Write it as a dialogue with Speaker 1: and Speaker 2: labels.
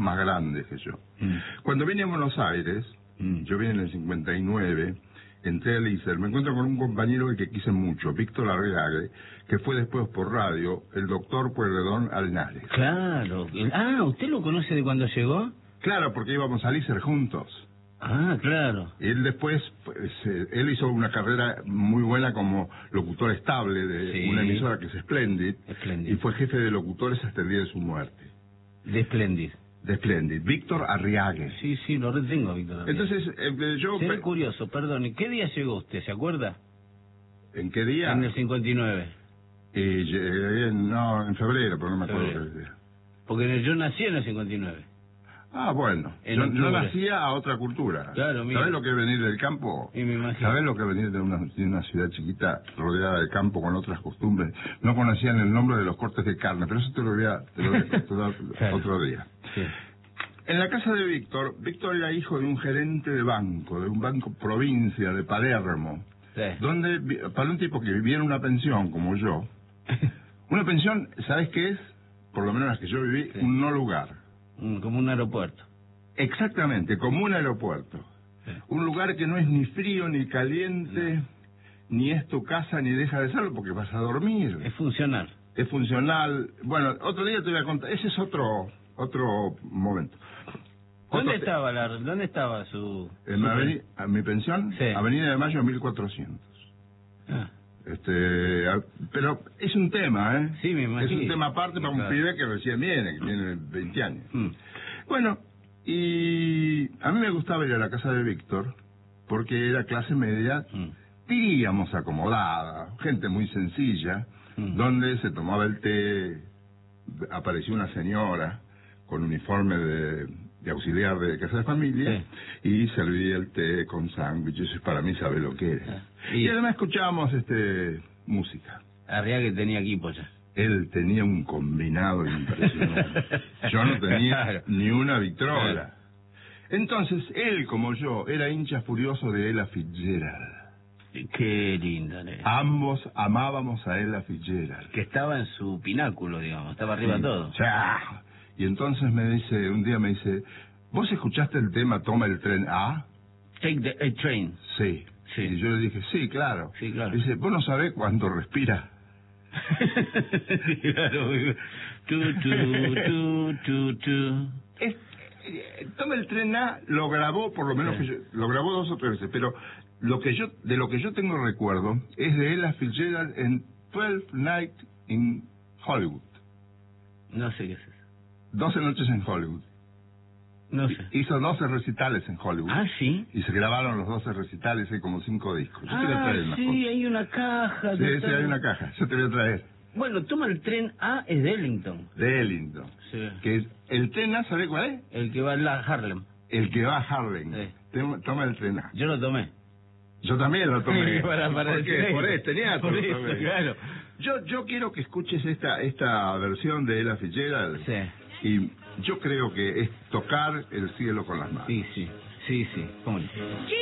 Speaker 1: más grandes que yo. Cuando vine a Buenos Aires, yo vine en el 59, entré al ISER, me encuentro con un compañero que quise mucho, Víctor Arriague, que fue después por radio el doctor Pueyrredón Alnares.
Speaker 2: Claro. Ah, ¿usted lo conoce de cuando llegó?
Speaker 1: Claro, porque íbamos al ISER juntos.
Speaker 2: Ah, claro.
Speaker 1: Él después, pues, él hizo una carrera muy buena como locutor estable de una emisora que es Splendid, y fue jefe de locutores hasta el día de su muerte.
Speaker 2: De Splendid.
Speaker 1: De Splendid. Víctor Arriague.
Speaker 2: Sí, sí, lo retengo, Víctor Arriague.
Speaker 1: Entonces, yo...
Speaker 2: Seré curioso, perdón, ¿en qué día llegó usted, se acuerda?
Speaker 1: ¿En qué día?
Speaker 2: En el 59.
Speaker 1: Llegué en febrero, pero no me acuerdo qué día.
Speaker 2: Porque yo nací en el 59.
Speaker 1: Ah, bueno. Yo nacía a otra cultura.
Speaker 2: Claro, mira.
Speaker 1: ¿Sabés lo que es venir del campo?
Speaker 2: Y me imagino.
Speaker 1: ¿Sabés lo que es venir de una ciudad chiquita rodeada de campo con otras costumbres? No conocían el nombre de los cortes de carne, pero eso te lo voy a contar claro. Otro día.
Speaker 2: Sí.
Speaker 1: En la casa de Víctor era hijo de un gerente de un banco provincia de Palermo,
Speaker 2: sí.
Speaker 1: Donde, para un tipo que vivía en una pensión como yo, una pensión, ¿sabés qué es? Por lo menos las que yo viví, sí. Un no lugar.
Speaker 2: Como un aeropuerto.
Speaker 1: Exactamente, como un aeropuerto. Sí. Un lugar que no es ni frío ni caliente, ni es tu casa ni deja de serlo porque vas a dormir.
Speaker 2: Es funcional.
Speaker 1: Es funcional. Bueno, otro día te voy a contar, ese es otro momento.
Speaker 2: ¿Dónde estaba su...?
Speaker 1: En mi pensión, sí. Avenida de Mayo 1400.
Speaker 2: Ah.
Speaker 1: Pero es un tema, ¿eh?
Speaker 2: Sí, me imagino.
Speaker 1: Es un tema aparte para un pibe que recién viene, que tiene 20 años. Bueno, y a mí me gustaba ir a la casa de Víctor, porque era clase media, diríamos acomodada, gente muy sencilla, donde se tomaba el té, apareció una señora con uniforme de auxiliar de casa de familia, sí. Y servía el té con sándwiches, para mí sabe lo que es. Y además escuchábamos música.
Speaker 2: Arriague tenía equipo ya.
Speaker 1: Él tenía un combinado impresionante. Yo no tenía ni una vitrola. Claro. Entonces, él como yo, era hincha furioso de Ella Fitzgerald.
Speaker 2: Qué linda, ¿no?
Speaker 1: Ambos amábamos a Ella Fitzgerald.
Speaker 2: Que estaba en su pináculo, digamos, estaba arriba todo.
Speaker 1: ¡Chá! Y entonces un día me dice, ¿vos escuchaste el tema Toma el tren A?
Speaker 2: Take the train.
Speaker 1: Sí. Sí. Y yo le dije, sí, claro.
Speaker 2: Sí, claro.
Speaker 1: Dice, ¿vos no sabés cuánto respira?
Speaker 2: Claro.
Speaker 1: Toma el tren A lo grabó, por lo menos, lo grabó 2 o 3 veces, pero de lo que yo tengo recuerdo es de Ella Fitzgerald en 12 Nights in Hollywood.
Speaker 2: No sé qué es eso.
Speaker 1: 12 noches en Hollywood.
Speaker 2: No sé.
Speaker 1: Hizo 12 recitales en Hollywood.
Speaker 2: Ah, sí.
Speaker 1: Y se grabaron los 12 recitales, hay como 5 discos. Yo te voy a traer una
Speaker 2: sí,
Speaker 1: cosa.
Speaker 2: Hay una caja.
Speaker 1: Sí, hay una caja. Yo te voy a traer.
Speaker 2: Bueno, Toma el tren A es de Ellington.
Speaker 1: De Ellington.
Speaker 2: Sí.
Speaker 1: Que es, el tren A, ¿sabe cuál es?
Speaker 2: El que va a Harlem.
Speaker 1: El que va a Harlem. Sí. Toma el tren A.
Speaker 2: Yo lo tomé.
Speaker 1: Yo también lo tomé.
Speaker 2: ¿Por qué?
Speaker 1: Por este teatro.
Speaker 2: Por eso, claro.
Speaker 1: Yo quiero que escuches esta versión de Ella Fitzgerald.
Speaker 2: Sí.
Speaker 1: Y yo creo que es tocar el cielo con las manos.
Speaker 2: Sí, ¿cómo no?